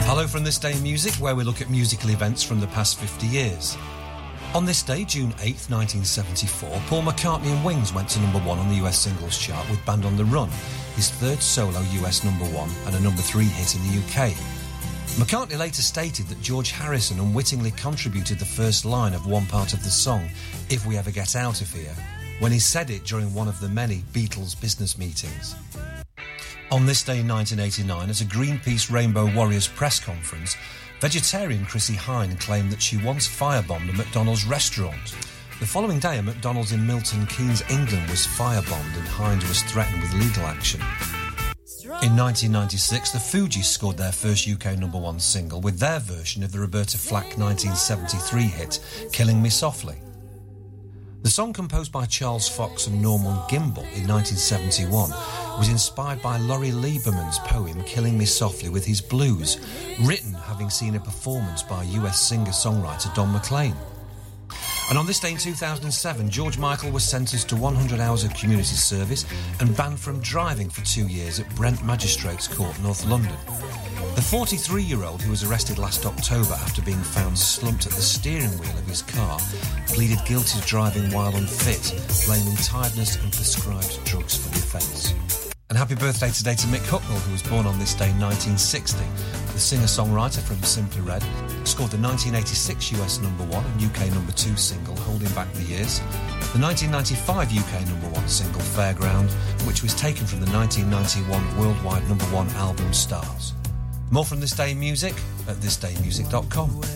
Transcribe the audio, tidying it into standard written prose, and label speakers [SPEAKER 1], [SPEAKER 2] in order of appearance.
[SPEAKER 1] Hello from This Day in Music, where we look at musical events from the past 50 years. On this day, June 8th, 1974, Paul McCartney and Wings went to number 1 on the US singles chart with Band on the Run, his third solo US number 1 and a number 3 hit in the UK. McCartney later stated that George Harrison unwittingly contributed the first line of one part of the song, If We Ever Get Out of Here, when he said it during one of the many Beatles business meetings. On this day in 1989, at a Greenpeace Rainbow Warriors press conference, vegetarian Chrissie Hynde claimed that she once firebombed a McDonald's restaurant. The following day, a McDonald's in Milton Keynes, England was firebombed and Hynde was threatened with legal action. In 1996, the Fugees scored their first UK number 1 single with their version of the Roberta Flack 1973 hit, Killing Me Softly. The song, composed by Charles Fox and Norman Gimbel in 1971, was inspired by Laurie Lieberman's poem Killing Me Softly with His Blues, written having seen a performance by US singer-songwriter Don McLean. And on this day in 2007, George Michael was sentenced to 100 hours of community service and banned from driving for 2 years at Brent Magistrates Court, North London. The 43-year-old, who was arrested last October after being found slumped at the steering wheel of his car, pleaded guilty to driving while unfit, blaming tiredness and prescribed drugs for the offence. And happy birthday today to Mick Hucknall, who was born on this day in 1960. The singer-songwriter from Simply Red scored the 1986 US number 1 and UK number 2 single, Holding Back the Years, the 1995 UK number 1 single, Fairground, which was taken from the 1991 worldwide number 1 album, Stars. More from This Day in Music at thisdaymusic.com.